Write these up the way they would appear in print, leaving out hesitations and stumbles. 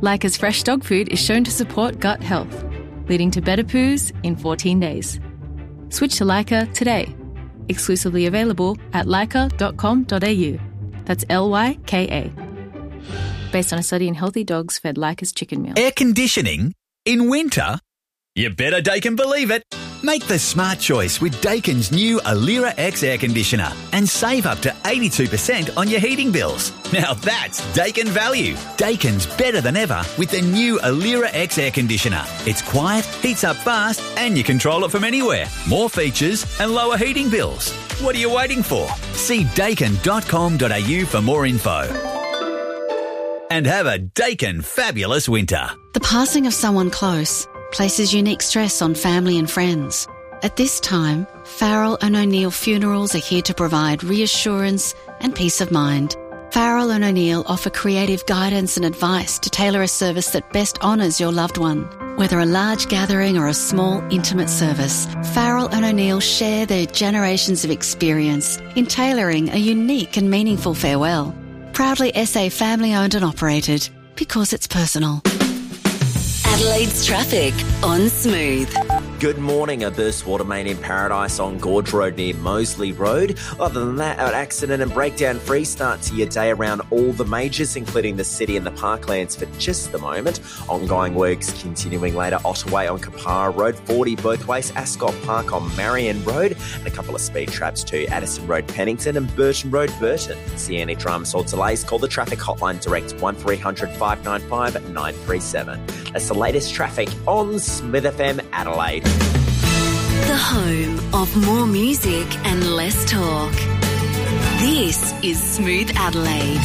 Leica's fresh dog food is shown to support gut health, leading to better poos in 14 days. Switch to Leica today. Exclusively available at leica.com.au. That's Lyka. Based on a study in healthy dogs fed Leica's chicken meal. Air conditioning in winter? You better Daikin believe it. Make the smart choice with Daikin's new Alira X air conditioner and save up to 82% on your heating bills. Now that's Daikin value. Daikin's better than ever with the new Alira X air conditioner. It's quiet, heats up fast, and you control it from anywhere. More features and lower heating bills. What are you waiting for? See daikin.com.au for more info. And have a Daikin fabulous winter. The passing of someone close places unique stress on family and friends. At this time, Farrell & O'Neill Funerals are here to provide reassurance and peace of mind. Farrell & O'Neill offer creative guidance and advice to tailor a service that best honours your loved one. Whether a large gathering or a small, intimate service, Farrell & O'Neill share their generations of experience in tailoring a unique and meaningful farewell. Proudly SA family-owned and operated, because it's personal. Adelaide's traffic on Smooth. Good morning. A burst water main in Paradise on Gorge Road near Moseley Road. Other than that, an accident and breakdown free start to your day around all the majors, including the city and the parklands for just the moment. Ongoing works continuing later. Ottaway on Kapara Road, 40 both ways. Ascot Park on Marion Road, and a couple of speed traps to Addison Road, Pennington, and Burton Road, Burton. See any dramas or delays, call the traffic hotline direct 1300 595 937. That's the latest traffic on Smith FM Adelaide. The home of more music and less talk. This is Smooth Adelaide.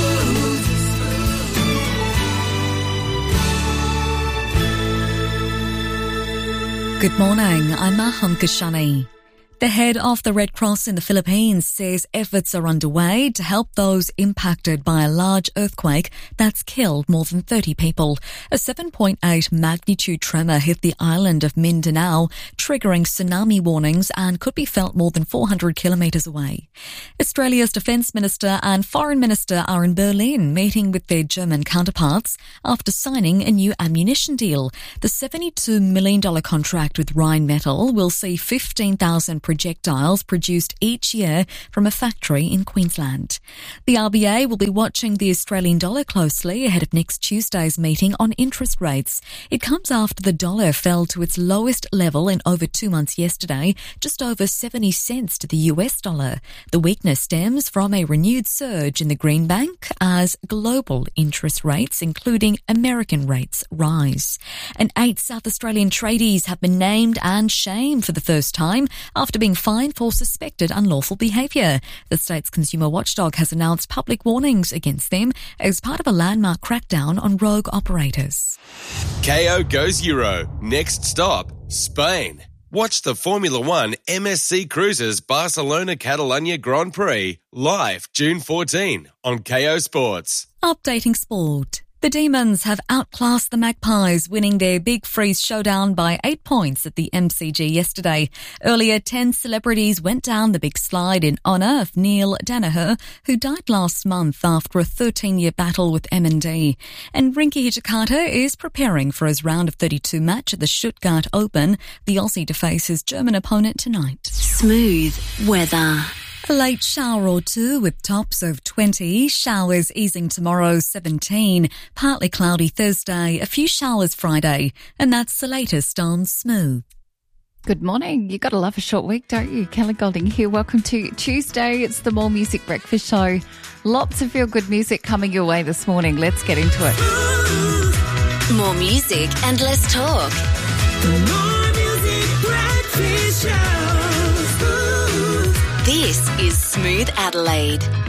Good morning, I'm Maham Kashani. The head of the Red Cross in the Philippines says efforts are underway to help those impacted by a large earthquake that's killed more than 30 people. A 7.8 magnitude tremor hit the island of Mindanao, triggering tsunami warnings and could be felt more than 400 kilometres away. Australia's Defence Minister and Foreign Minister are in Berlin meeting with their German counterparts after signing a new ammunition deal. The $72 million contract with Rheinmetall will see 15,000 projectiles produced each year from a factory in Queensland. The RBA will be watching the Australian dollar closely ahead of next Tuesday's meeting on interest rates. It comes after the dollar fell to its lowest level in over 2 months yesterday, just over 70 cents to the US dollar. The weakness stems from a renewed surge in the greenback as global interest rates, including American rates, rise. And 8 South Australian tradies have been named and shamed for the first time after being fined for suspected unlawful behaviour. The state's consumer watchdog has announced public warnings against them as part of a landmark crackdown on rogue operators. KO goes Euro. Next stop, Spain. Watch the Formula One MSC Cruises Barcelona Catalunya Grand Prix live June 14 on KO Sports. Updating sport. The Demons have outclassed the Magpies, winning their Big Freeze showdown by 8 points at the MCG yesterday. Earlier, 10 celebrities went down the big slide in honour of Neil Danaher, who died last month after a 13-year battle with MND. And Rinky Hijikata is preparing for his round of 32 match at the Stuttgart Open. The Aussie to face his German opponent tonight. Smooth weather. A late shower or two with tops of 20. Showers easing tomorrow, 17. Partly cloudy Thursday. A few showers Friday. And that's the latest on Smooth. Good morning. You got to love a short week, don't you? Kelly Golding here. Welcome to Tuesday. It's the More Music Breakfast Show. Lots of feel-good music coming your way this morning. Let's get into it. More music and less talk. The More Music Breakfast Show. This is Smooth Adelaide.